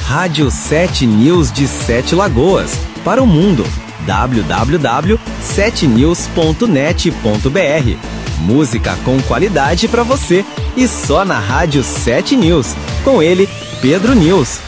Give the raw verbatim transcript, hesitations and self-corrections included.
Rádio sete News de Sete Lagoas, para o mundo. w w w ponto sete news ponto net ponto b r. Música com qualidade para você e só na Rádio sete News. Com ele, Pedro News.